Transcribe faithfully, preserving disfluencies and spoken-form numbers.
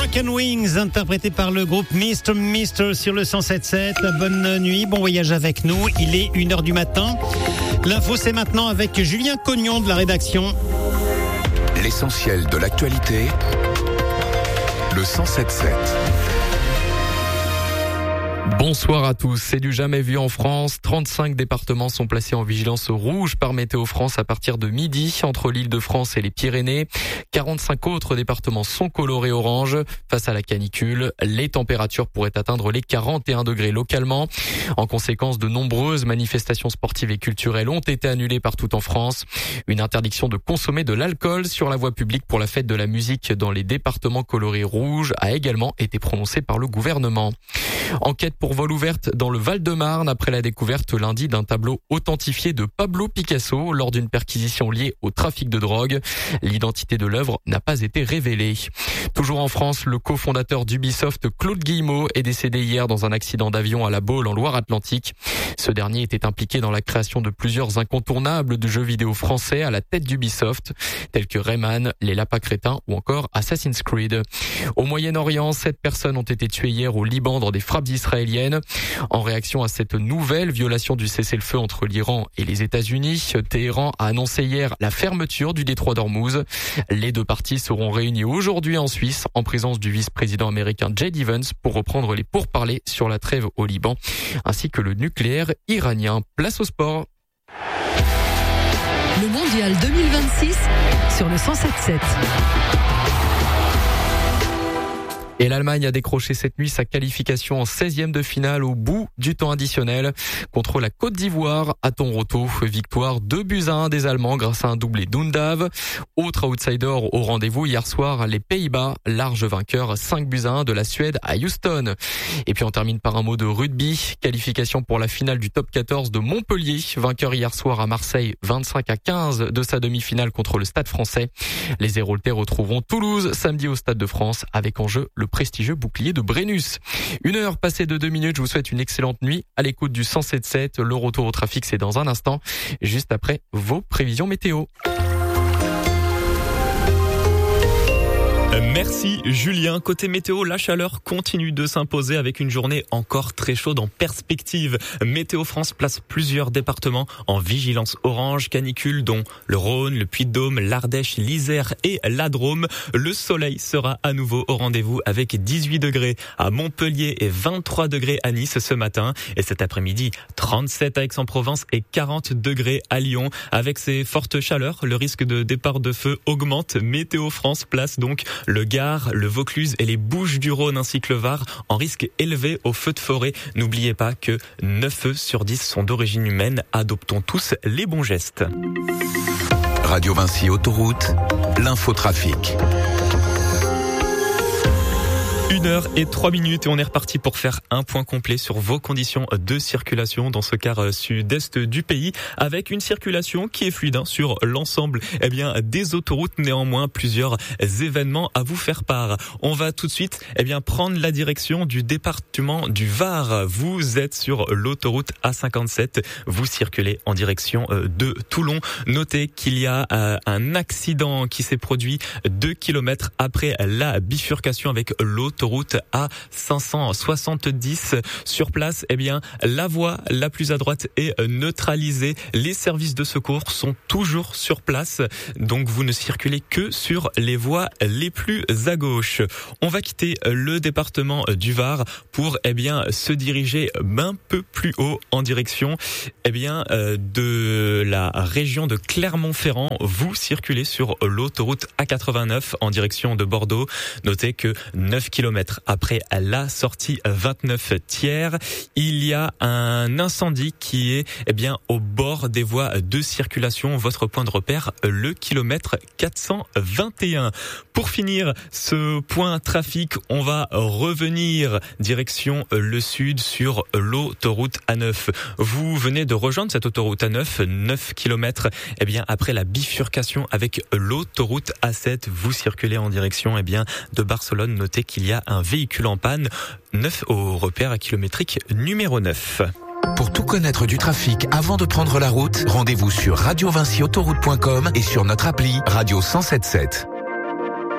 Broken Wings, interprété par le groupe mister mister sur le cent sept sept. Bonne nuit, bon voyage avec nous. Il est une heure du matin. L'info, c'est maintenant avec Julien Cognon de la rédaction. L'essentiel de l'actualité, le cent sept sept. Bonsoir à tous. C'est du jamais vu en France. trente-cinq départements sont placés en vigilance rouge par Météo France à partir de midi entre l'Île-de-France et les Pyrénées. quarante-cinq autres départements sont colorés orange. Face à la canicule, les températures pourraient atteindre les quarante et un degrés localement. En conséquence, de nombreuses manifestations sportives et culturelles ont été annulées partout en France. Une interdiction de consommer de l'alcool sur la voie publique pour la fête de la musique dans les départements colorés rouge a également été prononcée par le gouvernement. Enquête pour vol ouverte dans le Val-de-Marne après la découverte lundi d'un tableau authentifié de Pablo Picasso lors d'une perquisition liée au trafic de drogue. L'identité de l'œuvre n'a pas été révélée. Toujours en France, le cofondateur d'Ubisoft, Claude Guillemot, est décédé hier dans un accident d'avion à La Baule en Loire-Atlantique. Ce dernier était impliqué dans la création de plusieurs incontournables de jeux vidéo français à la tête d'Ubisoft, tels que Rayman, Les Lapins Crétins ou encore Assassin's Creed. Au Moyen-Orient, sept personnes ont été tuées hier au Liban dans des frappes israéliennes. En réaction à cette nouvelle violation du cessez-le-feu entre l'Iran et les États-Unis, Téhéran a annoncé hier la fermeture du détroit d'Ormuz. Les deux parties seront réunies aujourd'hui en Suisse en présence du vice-président américain J D Vance pour reprendre les pourparlers sur la trêve au Liban ainsi que le nucléaire iranien. Place au sport. Le mondial deux mille vingt-six sur le cent sept sept. Et l'Allemagne a décroché cette nuit sa qualification en seizième de finale au bout du temps additionnel contre la Côte d'Ivoire à Toronto. Victoire deux buts à un des Allemands grâce à un doublé d'Undav. Autre outsider au rendez-vous hier soir, les Pays-Bas, large vainqueur cinq buts à un de la Suède à Houston. Et puis on termine par un mot de rugby. Qualification pour la finale du top quatorze de Montpellier. Vainqueur hier soir à Marseille vingt-cinq à quinze de sa demi-finale contre le Stade français. Les Héroltais retrouveront Toulouse samedi au Stade de France avec en jeu le prestigieux bouclier de Brennus. Une heure passée de deux minutes, je vous souhaite une excellente nuit à l'écoute du cent sept sept. Le retour au trafic, c'est dans un instant, juste après vos prévisions météo. Merci Julien. Côté météo, la chaleur continue de s'imposer avec une journée encore très chaude en perspective. Météo France place plusieurs départements en vigilance orange canicule, dont le Rhône, le Puy-de-Dôme, l'Ardèche, l'Isère et la Drôme. Le soleil sera à nouveau au rendez-vous avec dix-huit degrés à Montpellier et vingt-trois degrés à Nice ce matin. Et cet après-midi, trente-sept à Aix-en-Provence et quarante degrés à Lyon. Avec ces fortes chaleurs, le risque de départ de feu augmente. Météo France place donc le Gard, le Vaucluse et les Bouches-du-Rhône ainsi que le Var en risque élevé aux feux de forêt. N'oubliez pas que neuf feux sur dix sont d'origine humaine. Adoptons tous les bons gestes. Radio Vinci Autoroute, l'infotrafic. Une heure et trois minutes et on est reparti pour faire un point complet sur vos conditions de circulation dans ce quart sud-est du pays avec une circulation qui est fluide hein, sur l'ensemble eh bien des autoroutes. Néanmoins, plusieurs événements à vous faire part. On va tout de suite eh bien prendre la direction du département du Var. Vous êtes sur l'autoroute A cinquante-sept. Vous circulez en direction de Toulon. Notez qu'il y a un accident qui s'est produit deux kilomètres après la bifurcation avec l'autre autoroute A cinq cent soixante-dix. Sur place, eh bien, la voie la plus à droite est neutralisée. Les services de secours sont toujours sur place. Donc, vous ne circulez que sur les voies les plus à gauche. On va quitter le département du Var pour, eh bien, se diriger un peu plus haut en direction, eh bien, de la région de Clermont-Ferrand. Vous circulez sur l'autoroute A quatre-vingt-neuf en direction de Bordeaux. Notez que neuf kilomètres après la sortie vingt-neuf tiers, il y a un incendie qui est eh bien au bord des voies de circulation. Votre point de repère, le kilomètre quatre cent vingt et un. Pour finir ce point trafic, on va revenir direction le sud sur l'autoroute A neuf. Vous venez de rejoindre cette autoroute A neuf, neuf kilomètres eh bien après la bifurcation avec l'autoroute A sept. Vous circulez en direction eh bien de Barcelone. Notez qu'il y a un véhicule en panne, neuf au repère kilométrique numéro neuf. Pour tout connaître du trafic avant de prendre la route, rendez-vous sur radio vinci autoroute point com et sur notre appli Radio cent sept sept.